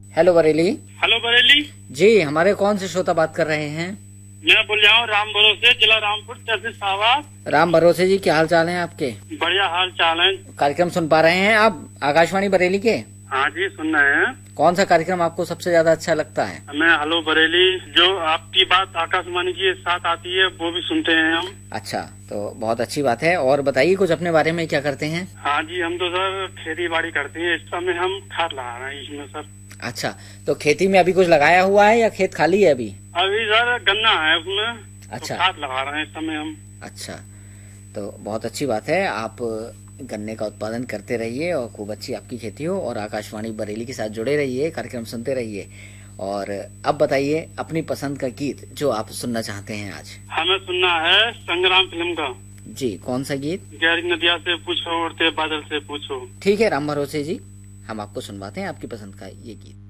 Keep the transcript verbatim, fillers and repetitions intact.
Hello Bareilly. Hello Bareilly जी, हमारे कौन से श्रोता बात कर रहे हैं? मैं बोल रहा हूँ राम भरोसे, जिला रामपुर, तहसील साहबाद। राम भरोसे जी, क्या हाल चाल है आपके? बढ़िया हाल चाल है। कार्यक्रम सुन पा रहे हैं आप आकाशवाणी बरेली के? हाँ जी, सुन रहे हैं। कौन सा कार्यक्रम आपको सबसे ज्यादा अच्छा लगता है? मैं हेलो बरेली, जो आपकी बात आकाशवाणी के साथ आती है वो भी सुनते हैं हम। अच्छा, तो बहुत अच्छी बात है। और बताइए कुछ अपने बारे में, क्या करते हैं? हाँ जी, हम तो सर खेती बाड़ी करते हैं। इस समय हम खाद लगा रहे हैं इसमें सर। अच्छा, तो खेती में अभी कुछ लगाया हुआ है या खेत खाली है अभी? अभी सर गन्ना है उसमें। अच्छा, तो खाद लगा रहे हैं इस समय हम। अच्छा, तो बहुत अच्छी बात है। आप गन्ने का उत्पादन करते रहिए और खूब अच्छी आपकी खेती हो, और आकाशवाणी बरेली के साथ जुड़े रहिए, कार्यक्रम सुनते रहिए। और अब बताइए अपनी पसंद का गीत जो आप सुनना चाहते हैं आज। हमें सुनना है संग्राम फिल्म का। जी, कौन सा गीत? गहरी नदिया से पूछो, उड़ते बादल से पूछो। ठीक है राम भरोसे जी, हम आपको सुनवाते हैं आपकी पसंद का ये गीत।